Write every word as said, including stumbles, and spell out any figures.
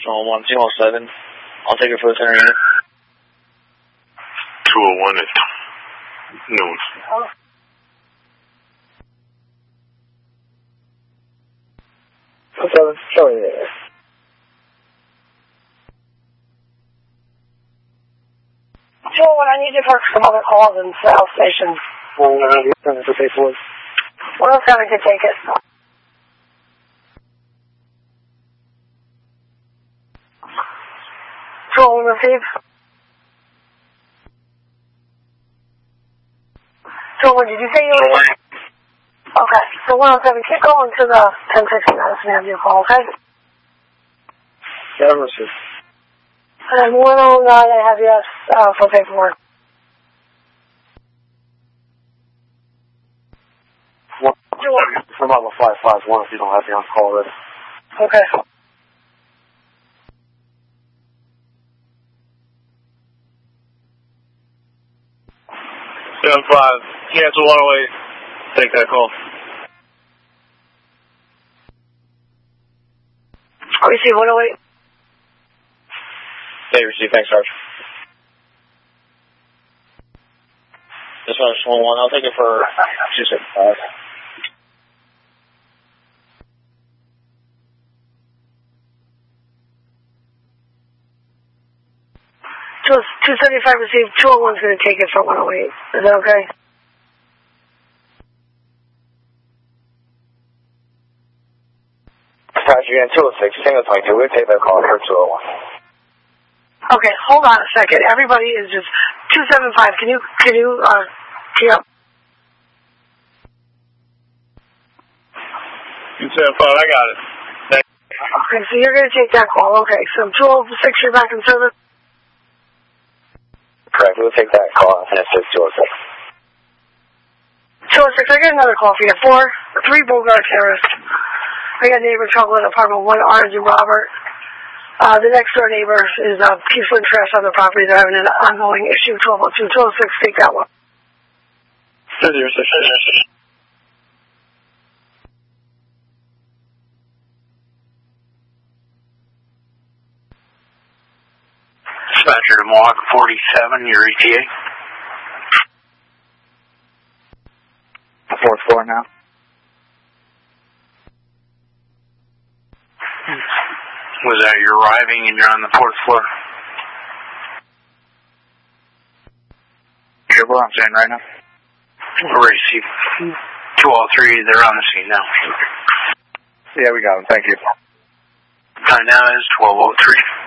on one two oh seven. I'll take it for the center unit. two oh one at noon. Oh. seven, sorry there. two oh one, I need to work some other calls in South Station. Well, no, you're going to pay for it. What else going to take it? two oh one received. two oh one, did you say you were... Okay, so one oh seven, keep going to the ten sixty Madison Avenue call, okay? Yeah, received. And one oh nine, I have yes uh, for paperwork. One, from about five five one if you don't have me on call already. Okay. seven five, cancel one oh eight. Take that call. I receive one oh eight. They receive, thanks, Sarge. This one's one one, I'll take it for two seventy-five. So it's two seventy-five received, two oh one's going to take it for one oh eight. Is that okay? Roger, and two oh six, single twenty-two, we'll take that call for two oh one. Okay, hold on a second. Everybody is just two seventy-five. Can you, can you, uh, key up? two seventy-five, I got it. Thanks. Okay, so you're going to take that call. Okay, so two oh six, you're back in service? Correct, we'll take that call, and it's just two oh six. two oh six, I got another call for you. Four, three Bogart Terrace. I got neighbor trouble in apartment one, Orange and Robert. Uh, the next door neighbor is uh, peaceful interest on the property. They're having an ongoing issue. twelve oh two, two oh six, take that one. zero six, zero six. Dispatcher to Mohawk forty-seven, your E T A. The fourth floor now. Was that you're arriving and you're on the fourth floor? Sure, where I'm saying right now. Receive. two oh three, they're on the scene now. Yeah, we got them. Thank you. Time now is twelve oh three.